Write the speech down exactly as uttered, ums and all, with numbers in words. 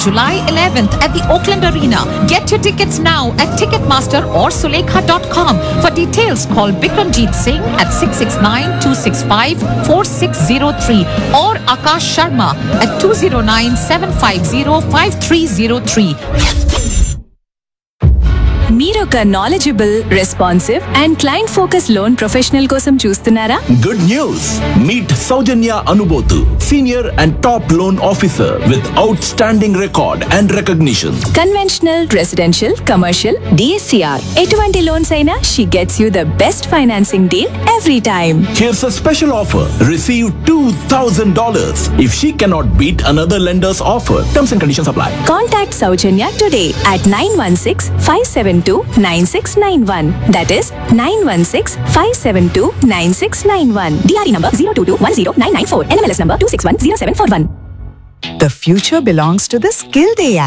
July eleventh at the Oakland Arena. Get your tickets now at Ticketmaster or Sulekha dot com. For details, call Bikramjeet Singh at six six nine, two six five, four six zero three or Akash Sharma at two zero nine, seven five zero, five three zero three. మీరొక knowledgeable, responsive and client focus loan professional కోసం చూస్తున్నారా? Good news! Meet Saujanya Anubotu, senior and top loan officer with outstanding record and recognition. Conventional, residential, commercial, డిఎస్సిఆర్ ఎటువంటి loans అయినా she gets you the best financing deal every time. Here's a special offer. Receive two thousand dollars if she cannot beat another lender's offer. Terms and conditions apply. Contact Saujanya today at nine one six, five seven two, nine six nine one. That is nine one six, five seven two, nine six nine one. D R E number zero two two one zero nine nine four. N M L S number two six one zero seven four one. The future belongs to the Skilled A I.